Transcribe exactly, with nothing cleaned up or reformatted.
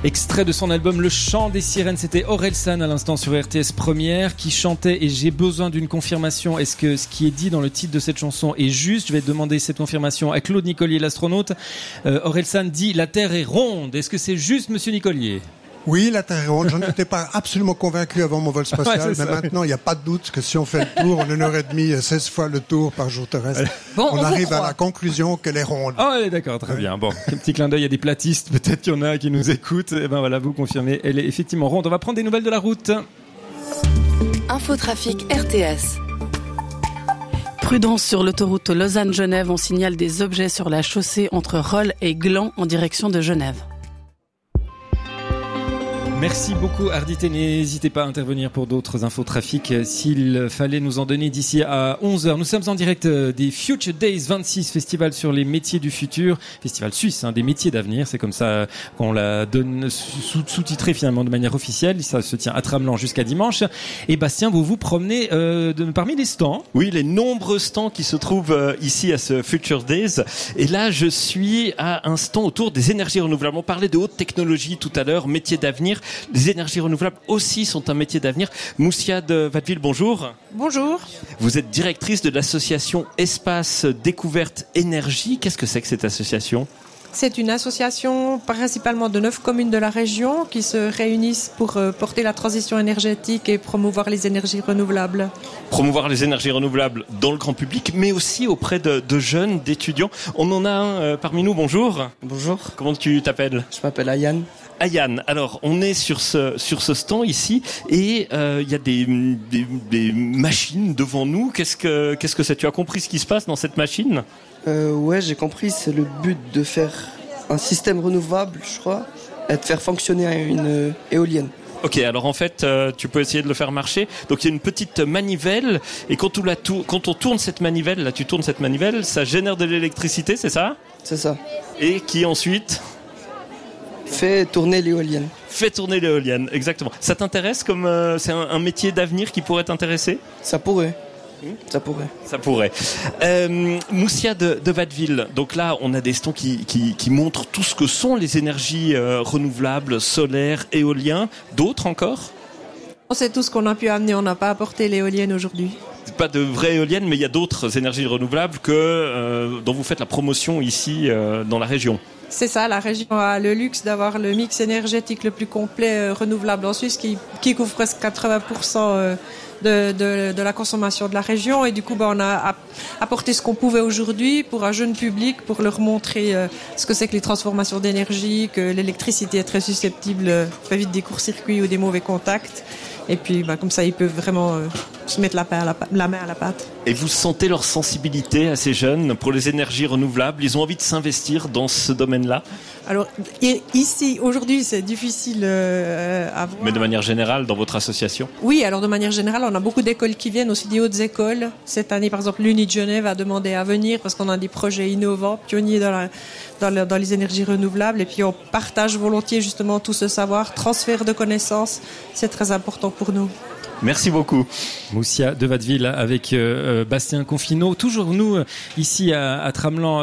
Extrait de son album Le Chant des Sirènes, c'était Orelsan à l'instant sur R T S Première qui chantait et j'ai besoin d'une confirmation. Est-ce que ce qui est dit dans le titre de cette chanson est juste? Je vais demander cette confirmation à Claude Nicolier, l'astronaute. Euh, Orelsan dit la Terre est ronde. Est-ce que c'est juste, monsieur Nicolier? Oui, la Terre est ronde. Je n'étais pas absolument convaincu avant mon vol spatial, ouais, mais ça. Maintenant, il n'y a pas de doute que si on fait le tour en une heure et demie, seize fois le tour par jour terrestre, bon, on, on arrive à la conclusion qu'elle est ronde. Ah, oh, d'accord, très ouais. bien. Bon, un petit clin d'œil à des platistes, peut-être qu'il y en a qui nous écoutent. Et ben voilà, vous confirmez, elle est effectivement ronde. On va prendre des nouvelles de la route. Infotrafic R T S. Prudence sur l'autoroute Lausanne-Genève. On signale des objets sur la chaussée entre Rolle et Gland en direction de Genève. Merci beaucoup Ardité, n'hésitez pas à intervenir pour d'autres infos trafic s'il fallait nous en donner d'ici à onze heures. Nous sommes en direct des Future Days vingt-six, festival sur les métiers du futur, festival suisse, hein, des métiers d'avenir, c'est comme ça qu'on l'a donne, sous, sous-titré finalement de manière officielle, ça se tient à Tramelan jusqu'à dimanche. Et Bastien, vous vous promenez euh, de, parmi les stands. Oui, les nombreux stands qui se trouvent euh, ici à ce Future Days. Et là, je suis à un stand autour des énergies renouvelables. On parlait de haute technologie tout à l'heure, métiers d'avenir. Les énergies renouvelables aussi sont un métier d'avenir. Moussia de Watteville, bonjour. Bonjour. Vous êtes directrice de l'association Espace Découverte Énergie. Qu'est-ce que c'est que cette association ? C'est une association principalement de neuf communes de la région qui se réunissent pour porter la transition énergétique et promouvoir les énergies renouvelables. Promouvoir les énergies renouvelables dans le grand public, mais aussi auprès de, de jeunes, d'étudiants. On en a un euh, parmi nous, bonjour. Bonjour. Comment tu t'appelles ? Je m'appelle Ayane. Ayane, alors on est sur ce sur ce stand ici et il euh, y a des, des des machines devant nous. Qu'est-ce que qu'est-ce que c'est ? Tu as compris ce qui se passe dans cette machine ? euh, Ouais, j'ai compris. C'est le but de faire un système renouvelable, je crois, et de faire fonctionner une euh, éolienne. Ok, alors en fait, euh, tu peux essayer de le faire marcher. Donc il y a une petite manivelle et quand on la tour- quand on tourne cette manivelle, là tu tournes cette manivelle, ça génère de l'électricité, c'est ça ? C'est ça. Et qui ensuite fait tourner l'éolienne. Fait tourner l'éolienne, exactement. Ça t'intéresse comme euh, c'est un, un métier d'avenir qui pourrait t'intéresser ? Ça pourrait. Mmh. Ça pourrait. Ça pourrait. Euh, Moussia de, de Watteville. Donc là, on a des stands qui, qui, qui montrent tout ce que sont les énergies euh, renouvelables, solaires, éoliens. D'autres encore ? C'est tout ce qu'on a pu amener. On n'a pas apporté l'éolienne aujourd'hui. Pas de vraies éoliennes, mais il y a d'autres énergies renouvelables que euh, dont vous faites la promotion ici euh, dans la région. C'est ça, la région a le luxe d'avoir le mix énergétique le plus complet euh, renouvelable en Suisse qui, qui couvre presque quatre-vingts pour cent euh, de, de, de la consommation de la région. Et du coup, bah, on a apporté ce qu'on pouvait aujourd'hui pour un jeune public, pour leur montrer euh, ce que c'est que les transformations d'énergie, que l'électricité est très susceptible, euh, très vite des courts-circuits ou des mauvais contacts. Et puis, bah, comme ça, ils peuvent vraiment euh, se mettre la, à la, la main à la pâte. Et vous sentez leur sensibilité à ces jeunes pour les énergies renouvelables ? Ils ont envie de s'investir dans ce domaine-là ? Alors, ici, aujourd'hui, c'est difficile euh, à voir. Mais de manière générale, dans votre association ? Oui, alors de manière générale, on a beaucoup d'écoles qui viennent, aussi des hautes écoles. Cette année, par exemple, l'Uni de Genève a demandé à venir parce qu'on a des projets innovants, pionniers dans, la, dans, le, dans les énergies renouvelables. Et puis, on partage volontiers justement tout ce savoir, transfert de connaissances. C'est très important pour nous. Merci beaucoup. Moussia de Watteville avec euh, Bastien Confinot. Toujours nous, ici à, à Tramelan.